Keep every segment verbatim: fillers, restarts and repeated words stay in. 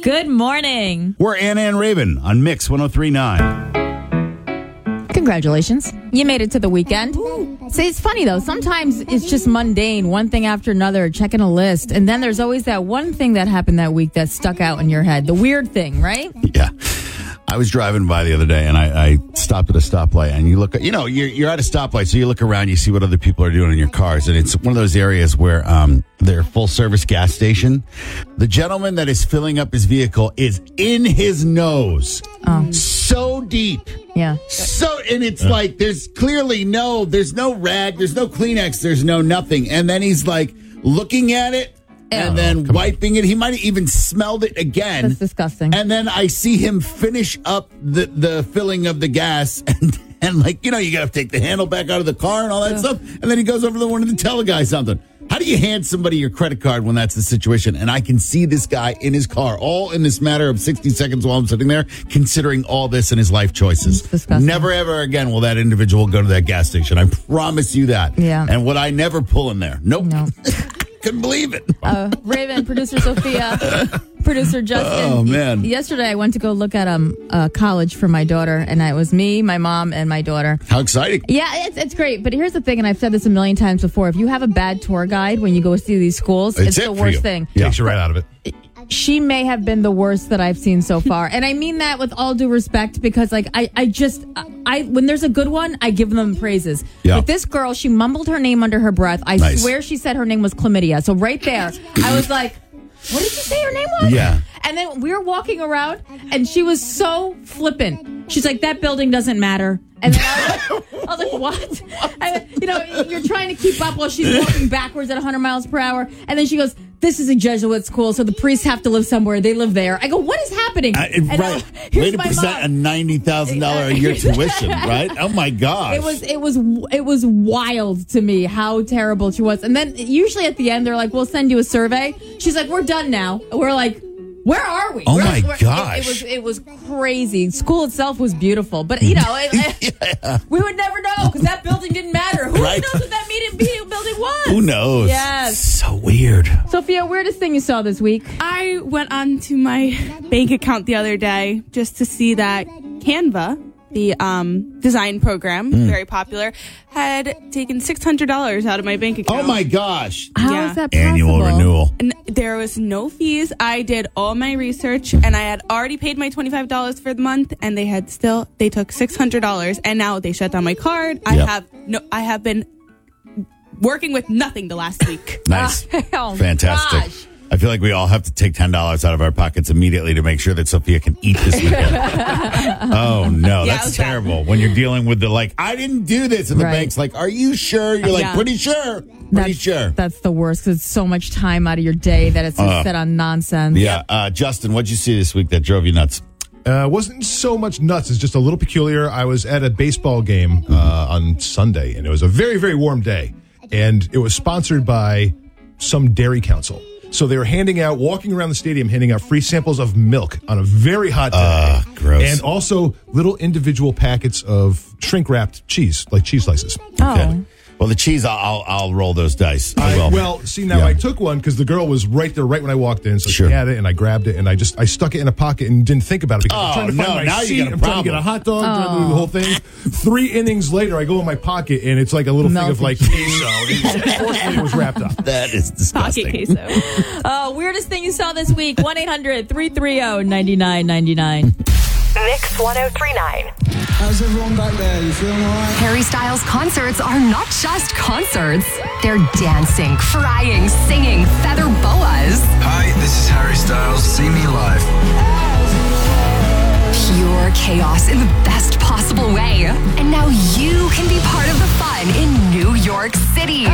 Good morning. We're Anna and Raven on Mix one oh three point nine. Congratulations. You made it to the weekend. So it's funny, though. Sometimes it's just mundane, one thing after another, checking a list. And then there's always that one thing that happened that week that stuck out in your head. The weird thing, right? Yeah. I was driving by the other day, and I, I stopped at a stoplight, and you look, you know, you're, you're at a stoplight, so you look around, you see what other people are doing in your cars, and it's one of those areas where um, they're full-service gas station. The gentleman that is filling up his vehicle is in his nose, Oh. so deep. Yeah. So, and it's like, there's clearly no, there's no rag, there's no Kleenex, there's no nothing, and then he's like looking at it, and then wiping it. He might have even smelled it again. That's disgusting. And then I see him finish up the, the filling of the gas. And, and like, you know, you got to take the handle back out of the car and all that Ugh. stuff. And then he goes over to the one to tell the guy something. How do you hand somebody your credit card when that's the situation? And I can see this guy in his car, all in this matter of sixty seconds while I'm sitting there, considering all this in his life choices. Disgusting. Never, ever again will that individual go to that gas station. I promise you that. Yeah. And would I never pull in there? Nope. No. Couldn't believe it. Uh, Raven, producer Sophia, producer Justin. Oh, man. Yesterday, I went to go look at um uh, college for my daughter, and it was me, my mom, and my daughter. How exciting. Yeah, it's it's great. But here's the thing, and I've said this a million times before. If you have a bad tour guide when you go see these schools, It's it's, it the for worst you. thing. Yeah. Takes you right out of it. She may have been the worst that I've seen so far. And I mean that with all due respect, because like I, I just I when there's a good one, I give them praises. Yeah. With this girl, she mumbled her name under her breath. I Nice. swear she said her name was Chlamydia. So right there, I was like, what did you say her name was? Yeah. And then we were walking around, and she was so flippant. She's like, that building doesn't matter. And then I was like, I was like what? And, you know, you're trying to keep up while she's walking backwards at one hundred miles per hour. And then she goes, this is a Jesuit school, so the priests have to live somewhere. They live there. I go, what is happening? Uh, And, uh, right. here's Way to my present a mom. ninety thousand dollars a year tuition, right? Oh, my gosh. It was it was it was wild to me how terrible she was. And then usually at the end they're like, "We'll send you a survey." She's like, "We're done now." We're like, "Where are we?" Oh, We're- my we're- gosh. It, it was it was crazy. School itself was beautiful, but you know, it, it- we would never know because that building didn't matter. Who Right. knows what that meeting building was? Who knows? Yes. So weird. Sophia, weirdest thing you saw this week? I went onto my bank account the other day just to see that Canva, the um, design program, very popular, had taken six hundred dollars out of my bank account. Oh, my gosh. How is Yeah. that possible? Annual renewal. And there was no fees. I did all my research, and I had already paid my twenty-five dollars for the month, and they had still, they took six hundred dollars, and now they shut down my card. I Yep. have no, I have been working with nothing the last week. Nice. Oh, Fantastic. gosh. I feel like we all have to take ten dollars out of our pockets immediately to make sure that Sophia can eat this weekend. Oh, no. Yeah, it That's was bad. terrible. When you're dealing with the, like, I didn't do this. And the Right. bank's like, are you sure? You're like, Yeah. pretty sure. Pretty That's, sure. That's the worst because it's so much time out of your day that it's just Uh, set on nonsense. Yeah. Uh, Justin, what'd you see this week that drove you nuts? Uh, wasn't so much nuts. It's just a little peculiar. I was at a baseball game uh, on Sunday, and it was a very, very warm day. And it was sponsored by some dairy council. So they were handing out, walking around the stadium, handing out free samples of milk on a very hot day. Uh, gross. And also little individual packets of shrink-wrapped cheese, like cheese slices. Oh. Okay. Well, the cheese, I'll, I'll, I'll roll those dice. I I, will. well, see, now Yeah. I took one because the girl was right there right when I walked in. So Sure. she had it, and I grabbed it, and I just I stuck it in a pocket and didn't think about it because Oh, I'm trying to find no, my now you seat. got a I'm trying to get problem. a hot dog, trying to do the whole thing. Three innings later, I go in my pocket, and it's like a little Melted thing of like queso. And fortunately, it was wrapped up. That is disgusting. Pocket queso. Uh, weirdest thing you saw this week, one eight hundred three three zero nine nine nine nine. Mix one oh three point nine. How's everyone back there? You feeling all right? Harry Styles concerts are not just concerts. They're dancing, crying, singing, feather boas. Hi, this is Harry Styles. See me live. Pure chaos in the best possible way. And now you can be part of the fun in New York City.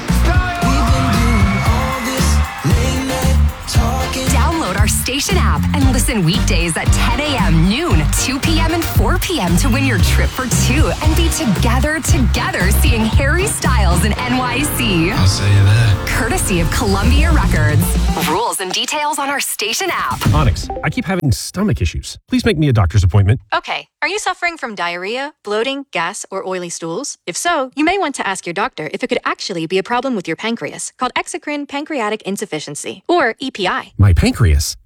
Download our station app and listen weekdays at ten a.m., noon, two p.m., and four p.m. to win your trip for two and be together, together seeing Harry Styles in N Y C. I'll see you there. Courtesy of Columbia Records. Rules and details on our station app. Onyx, I keep having stomach issues. Please make me a doctor's appointment. Okay, are you suffering from diarrhea, bloating, gas, or oily stools? If so, you may want to ask your doctor if it could actually be a problem with your pancreas, called exocrine pancreatic insufficiency, or E P I. My pancreas?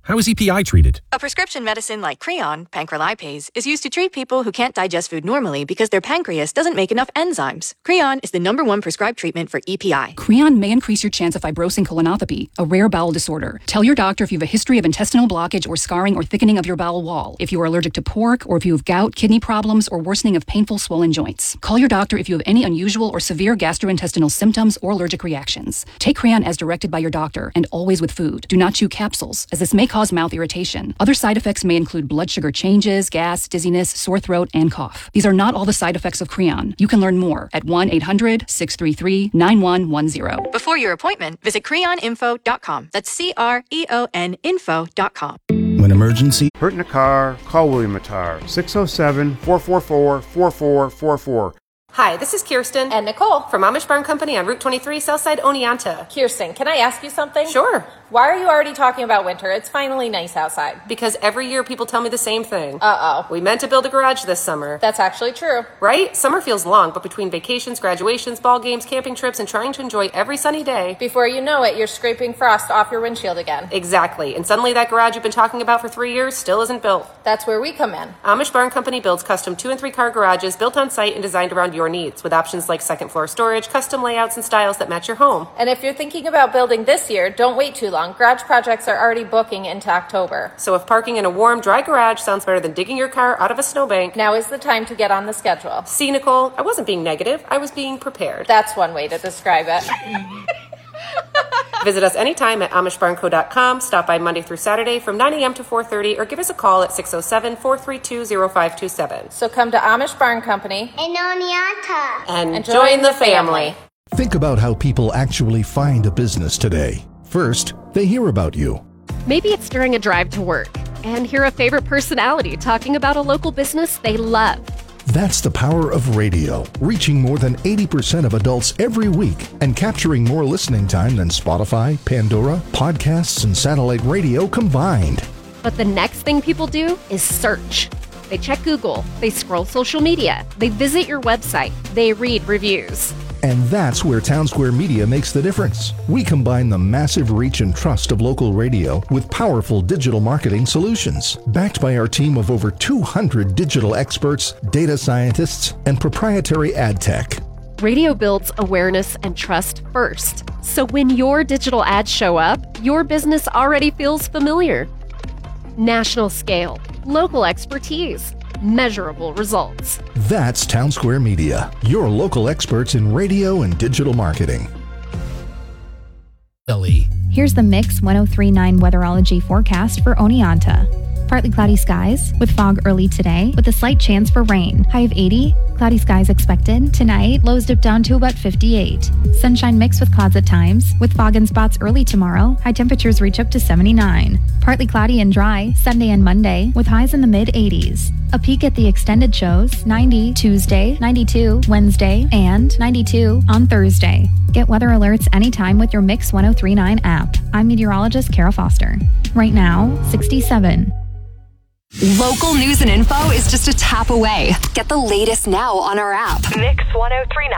How is E P I treated? A prescription medicine like Creon, pancrelipase, is used to treat people who can't digest food normally because their pancreas doesn't make enough enzymes. Creon is the number one prescribed treatment for E P I. Creon may increase your chance of fibrosing colonopathy, a rare bowel disorder. Tell your doctor if you have a history of intestinal blockage or scarring or thickening of your bowel wall, if you are allergic to pork, or if you have gout, kidney problems, or worsening of painful swollen joints. Call your doctor if you have any unusual or severe gastrointestinal symptoms or allergic reactions. Take Creon as directed by your doctor and always with food. Do not chew capsules, as this may cause mouth irritation. Other side effects may include blood sugar changes, gas, dizziness, sore throat, and cough. These are not all the side effects of Creon. You can learn more at one eight hundred six three three nine one one zero. Before your appointment, visit creon info dot com. That's C R E O N info dot com. When emergency. Hurt in a car, call William Attar. six oh seven, four four four, four four four four. Hi, this is Kirsten and Nicole from Amish Barn Company on Route twenty-three, Southside Oneonta. Kirsten, can I ask you something? Sure. Why are you already talking about winter? It's finally nice outside. Because every year people tell me the same thing. Uh-oh. We meant to build a garage this summer. That's actually true. Right? Summer feels long, but between vacations, graduations, ball games, camping trips, and trying to enjoy every sunny day... Before you know it, you're scraping frost off your windshield again. Exactly. And suddenly that garage you've been talking about for three years still isn't built. That's where we come in. Amish Barn Company builds custom two- and three-car garages built on site and designed around your needs, with options like second-floor storage, custom layouts, and styles that match your home. And if you're thinking about building this year, don't wait too long. Garage projects are already booking into October. So if parking in a warm, dry garage sounds better than digging your car out of a snowbank, now is the time to get on the schedule. See, Nicole, I wasn't being negative. I was being prepared. That's one way to describe it. Visit us anytime at amish barn co dot com. Stop by Monday through Saturday from nine a.m. to four thirty or give us a call at six oh seven, four three two, oh five two seven. So come to Amish Barn Company in Oneonta and, and join the family. Think about how people actually find a business today. First, they hear about you. Maybe it's during a drive to work and hear a favorite personality talking about a local business they love. That's the power of radio, reaching more than eighty percent of adults every week and capturing more listening time than Spotify, Pandora, podcasts, and satellite radio combined. But the next thing people do is search. They check Google, they scroll social media, they visit your website, they read reviews. And that's where Townsquare Media makes the difference. We combine the massive reach and trust of local radio with powerful digital marketing solutions, backed by our team of over two hundred digital experts, data scientists, and proprietary ad tech. Radio builds awareness and trust first. So when your digital ads show up, your business already feels familiar. National scale, local expertise, measurable results. That's Townsquare Media, your local experts in radio and digital marketing. Here's the Mix ten thirty-nine weatherology forecast for Oneonta. Partly cloudy skies with fog early today with a slight chance for rain. High of eighty. Cloudy skies expected. Tonight, lows dip down to about fifty-eight. Sunshine mixed with clouds at times with fog in spots early tomorrow. High temperatures reach up to seventy-nine. Partly cloudy and dry Sunday and Monday with highs in the mid eighties. A peek at the extended shows ninety Tuesday, ninety-two Wednesday, and ninety-two on Thursday. Get weather alerts anytime with your Mix ten thirty-nine app. I'm meteorologist Kara Foster. Right now, sixty-seven. Local news and info is just a tap away. Get the latest now on our app. Mix ten thirty-nine.